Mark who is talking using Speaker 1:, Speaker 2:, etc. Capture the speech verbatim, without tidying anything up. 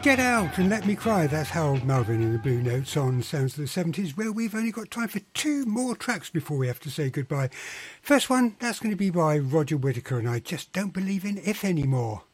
Speaker 1: Get Out and Let Me Cry. That's Harold Melvin in the Blue Notes on Sounds of the seventies, where we've only got time for two more tracks before we have to say goodbye. First one, that's going to be by Roger Whittaker, and I Just Don't Believe in If Anymore.